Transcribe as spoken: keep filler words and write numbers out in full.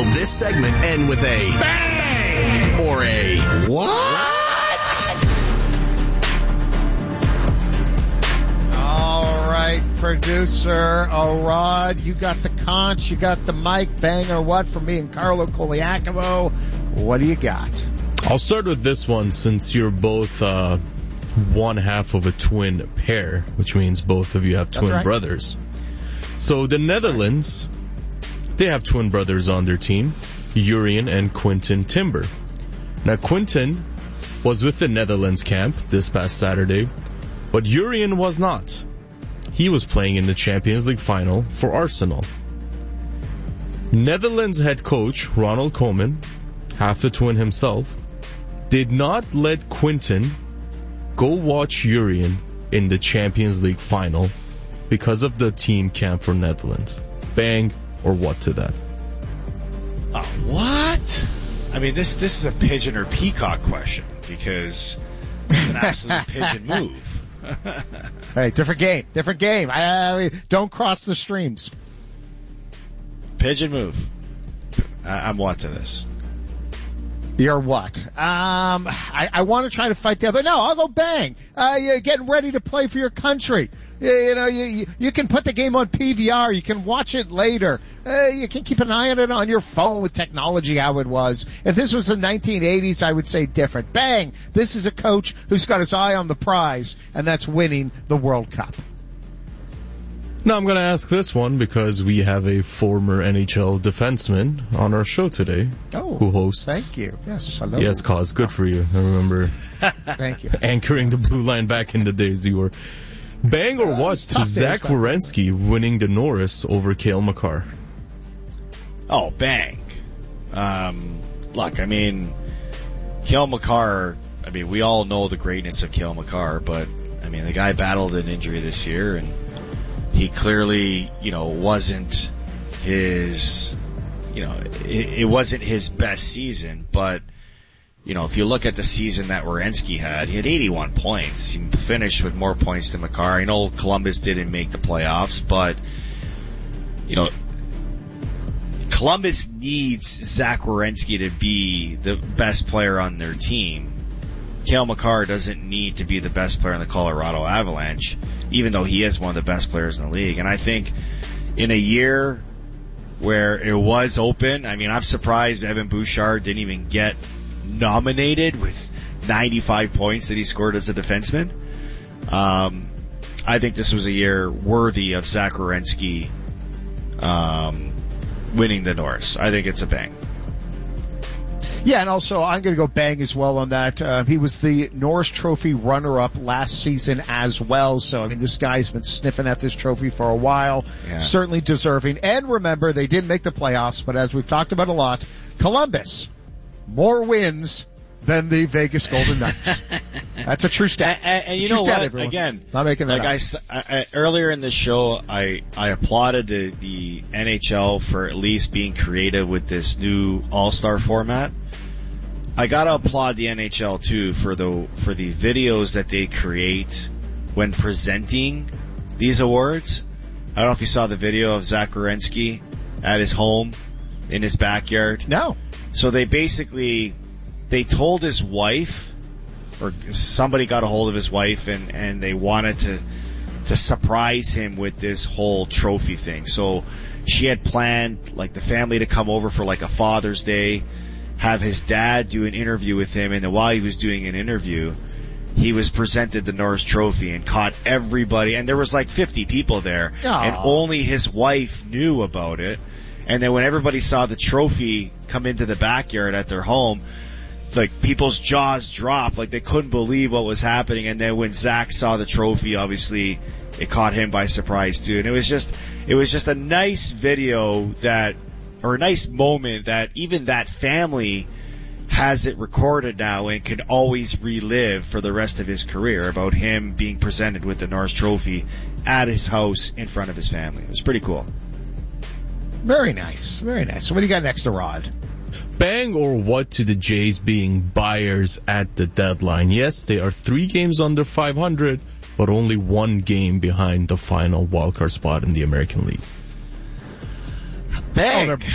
Will this segment end with a bang or a what? All right, producer Arad, you got the conch, you got the mic, bang or what from me and Carlo Koliakovo. What do you got? I'll start with this one since you're both uh, one half of a twin pair, which means both of you have twin right. brothers. So the Netherlands, they have twin brothers on their team, Jurrien and Quinten Timber. Now Quinten was with the Netherlands camp this past Saturday, but Jurrien was not. He was playing in the Champions League final for Arsenal. Netherlands head coach Ronald Koeman, half the twin himself, did not let Quinten go watch Jurrien in the Champions League final because of the team camp for Netherlands. Bang or what to that? Uh, what? I mean, this this is a pigeon or peacock question because it's an absolute pigeon move. Hey, different game, different game. I, I, don't cross the streams. Pigeon move. I, I'm what to this? You're what? Um, I, I want to try to fight the other. No, I'll go bang. Uh, you're getting ready to play for your country. You, you know, you, you you can put the game on P V R. You can watch it later. Uh, you can keep an eye on it on your phone with technology how it was. If this was the nineteen eighties, I would say different. Bang! This is a coach who's got his eye on the prize, and that's winning the World Cup. Now I'm going to ask this one because we have a former N H L defenseman on our show today. Oh, who hosts. Thank you. Yes, hello. Yes, Cause. Good for you. I remember Thank you. anchoring the blue line back in the days you were. Bang or what to Zach Werenski winning the Norris over Cale Makar? Oh, bang. Um, look, I mean, Cale Makar, I mean, we all know the greatness of Cale Makar, but, I mean, the guy battled an injury this year, and he clearly, you know, wasn't his, you know, it, it wasn't his best season, but, you know, if you look at the season that Werenski had, he had eighty-one points. He finished with more points than Makar. I know Columbus didn't make the playoffs, but, you know, Columbus needs Zach Werenski to be the best player on their team. Cale Makar doesn't need to be the best player in the Colorado Avalanche, even though he is one of the best players in the league. And I think in a year where it was open, I mean, I'm surprised Evan Bouchard didn't even get nominated with ninety-five points that he scored as a defenseman. Um, I think this was a year worthy of Zach Werenski um, winning the Norris. I think it's a bang. Yeah, and also I'm going to go bang as well on that. Uh, he was the Norris Trophy runner-up last season as well. So, I mean, this guy's been sniffing at this trophy for a while. Yeah. Certainly deserving. And remember, they didn't make the playoffs, but as we've talked about a lot, Columbus, more wins than the Vegas Golden Knights. That's a true stat. And, and, and you true know stat, what? everyone. Again, not making that like up. I, I, earlier in the show, I, I applauded the, the N H L for at least being creative with this new All-Star format. I gotta applaud the N H L too for the for the videos that they create when presenting these awards. I don't know if you saw the video of Zach Werenski at his home in his backyard. No. So they basically they told his wife, or somebody got a hold of his wife, and and they wanted to to surprise him with this whole trophy thing. So she had planned like the family to come over for like a Father's Day, have his dad do an interview with him, and then while he was doing an interview, he was presented the Norris Trophy and caught everybody, and there was like fifty people there, Aww. and only his wife knew about it. And then when everybody saw the trophy come into the backyard at their home, like people's jaws dropped, like they couldn't believe what was happening. And then when Zach saw the trophy, obviously it caught him by surprise too. And it was just, it was just a nice video that, or a nice moment that even that family has it recorded now and can always relive for the rest of his career about him being presented with the Norris Trophy at his house in front of his family. It was pretty cool. Very nice. Very nice. So what do you got next to Rod? Bang or what to the Jays being buyers at the deadline? Yes, they are three games under five hundred, but only one game behind the final wildcard spot in the American League. Bang. Oh,